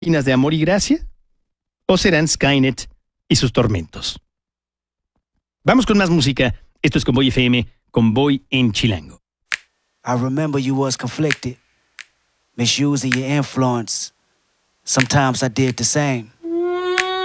¿Máquinas de amor y gracia? ¿O serán Skynet y sus tormentos? Vamos con más música. Esto es Convoy FM, Convoy en Chilango. I remember you was conflicted, misusing your influence. Sometimes I did the same.